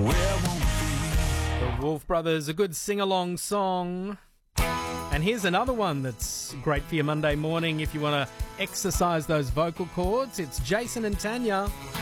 The Wolf Brothers, a good sing-along song. And here's another one that's great for your Monday morning if you want to exercise those vocal cords. It's Jason and Tanya.